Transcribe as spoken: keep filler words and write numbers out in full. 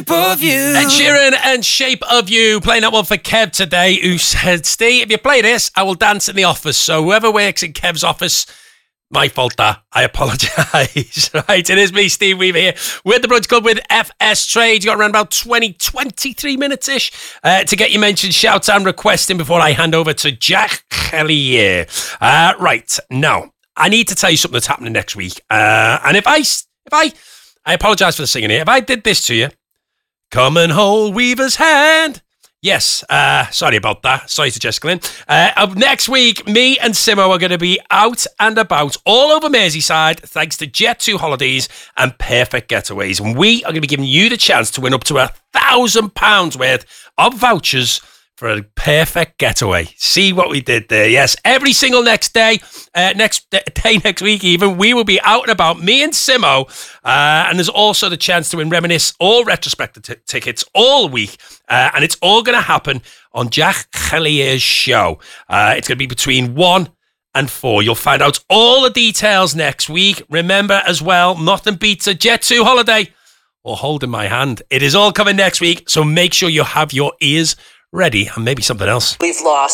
Of you. Ed Sheeran and Shape of You, playing that one for Kev today, who said, Steve, if you play this, I will dance in the office. So whoever works in Kev's office, my fault that. I apologise. Right, it is me, Steve Weaver here. We're at the Brunch Club with F S Trade. You got around about twenty, twenty-three minutes-ish uh, to get your mentioned shouts and requesting before I hand over to Jack Kelly. Uh, right, now, I need to tell you something that's happening next week. Uh, and if I, if I, I apologise for the singing here. If I did this to you, come and hold Weaver's hand. Yes, uh, sorry about that. Sorry to Jessica Lynn. Uh, up next week, me and Simo are going to be out and about all over Merseyside thanks to Jet two Holidays and Perfect Getaways. And we are going to be giving you the chance to win up to a thousand pounds worth of vouchers for a perfect getaway. See what we did there? Yes, every single next day, uh, next day, next week even, we will be out and about, me and Simo. Uh, and there's also the chance to win Reminisce all retrospective t- tickets all week. Uh, and it's all going to happen on Jack Hellier's show. Uh, it's going to be between one and four. You'll find out all the details next week. Remember as well, nothing beats a Jet two holiday or holding my hand. It is all coming next week. So make sure you have your ears ready, and maybe something else. We've lost.